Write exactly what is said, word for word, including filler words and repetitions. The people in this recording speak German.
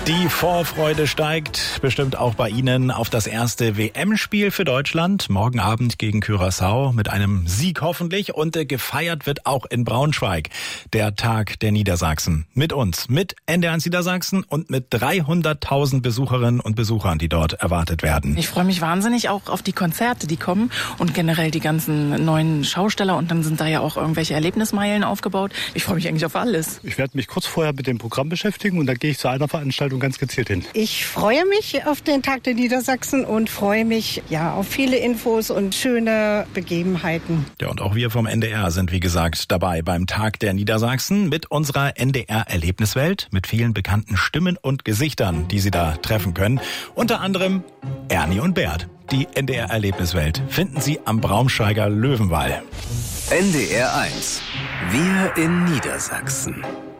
Die Vorfreude steigt bestimmt auch bei Ihnen auf das erste W M-Spiel für Deutschland. Morgen Abend gegen Curaçao mit einem Sieg hoffentlich. Und äh, gefeiert wird auch in Braunschweig der Tag der Niedersachsen. Mit uns, mit N D R eins Niedersachsen und mit dreihunderttausend Besucherinnen und Besuchern, die dort erwartet werden. Ich freue mich wahnsinnig auch auf die Konzerte, die kommen und generell die ganzen neuen Schausteller. Und dann sind da ja auch irgendwelche Erlebnismeilen aufgebaut. Ich freue mich eigentlich auf alles. Ich werde mich kurz vorher mit dem Programm beschäftigen und dann gehe ich zu einer Veranstaltung ganz gezielt hin. Ich freue mich auf den Tag der Niedersachsen und freue mich ja auf viele Infos und schöne Begebenheiten. Ja, und auch wir vom N D R sind wie gesagt dabei beim Tag der Niedersachsen mit unserer N D R-Erlebniswelt mit vielen bekannten Stimmen und Gesichtern, die Sie da treffen können. Unter anderem Ernie und Bert. Die N D R-Erlebniswelt finden Sie am Braunschweiger Löwenwall. N D R eins. Wir in Niedersachsen.